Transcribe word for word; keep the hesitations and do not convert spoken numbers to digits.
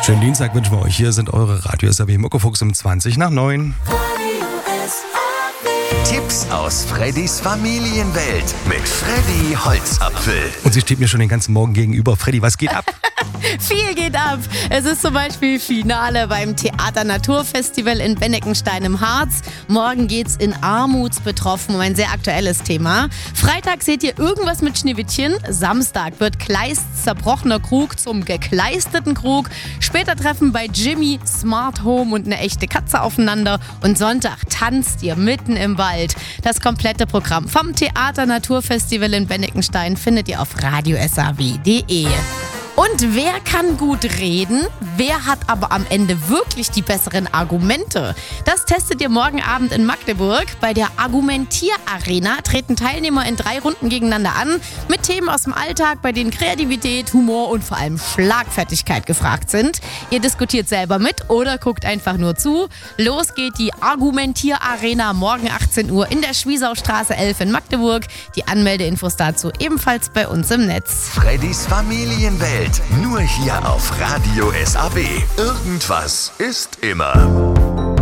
Schönen Dienstag wünschen wir euch. Hier sind eure Radio-S A W Muckefuchs um zwanzig nach neun. Tipps aus Freddys Familienwelt mit Freddy Holzapfel. Und sie steht mir schon den ganzen Morgen gegenüber. Freddy, was geht ab? Viel geht ab. Es ist zum Beispiel Finale beim Theater Naturfestival in Benneckenstein im Harz. Morgen geht's in Armutsbetroffen um ein sehr aktuelles Thema. Freitag seht ihr irgendwas mit Schneewittchen. Samstag wird Kleists zerbrochener Krug zum gekleisteten Krug. Später treffen bei Jimmy Smart Home und eine echte Katze aufeinander. Und Sonntag tanzt ihr mitten im Wald. Das komplette Programm vom Theater Naturfestival in Benneckenstein findet ihr auf radio s a w punkt d e. Und wer kann gut reden? Wer hat aber am Ende wirklich die besseren Argumente? Das testet ihr morgen Abend in Magdeburg. Bei der Argumentier-Arena treten Teilnehmer in drei Runden gegeneinander an mit Themen aus dem Alltag, bei denen Kreativität, Humor und vor allem Schlagfertigkeit gefragt sind. Ihr diskutiert selber mit oder guckt einfach nur zu. Los geht die Argumentier-Arena morgen achtzehn Uhr in der Schwiesaustraße elf in Magdeburg. Die Anmeldeinfos dazu ebenfalls bei uns im Netz. Freddys Familienwelt. Nur hier auf Radio S A W. Irgendwas ist immer.